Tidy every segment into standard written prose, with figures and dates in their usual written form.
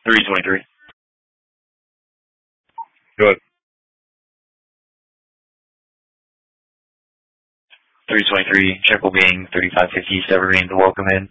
323. Go ahead. 323, check will being 3550 East Evergreen to welcome in.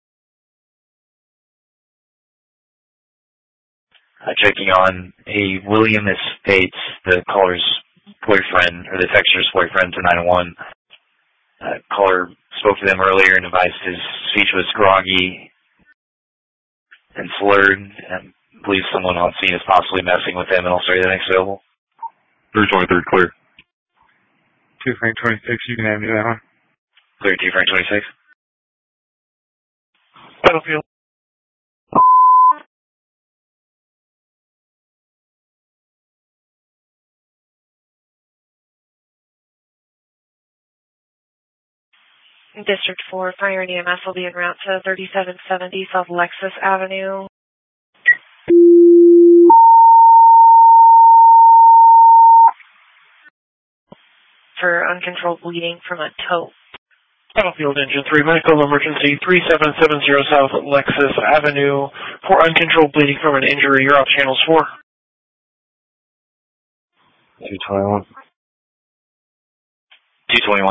Checking on a William Estates, the caller's boyfriend, or the texter's boyfriend to 901. Caller spoke to them earlier and advised his speech was groggy and slurred, and believes someone on scene is possibly messing with them, and also the next available. 323, clear. 2 Frank 26, you can have me that one. Clear 2 Frank 26. Battlefield. District 4, Fire and EMS will be en route to 3770 South Lexus Avenue. For uncontrolled bleeding from a tow. Battlefield Engine 3, medical emergency 3770 South Lexus Avenue for uncontrolled bleeding from an injury. You're off channels 4. 221. 221.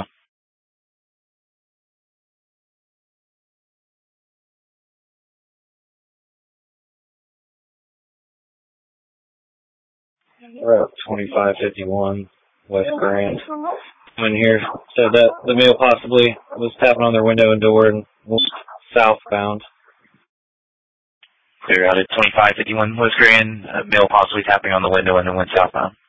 Route 2551, West Grand. Someone here said that the male possibly was tapping on their window and door and was southbound. Clear out at 2551 West Grand, male possibly tapping on the window and then went southbound.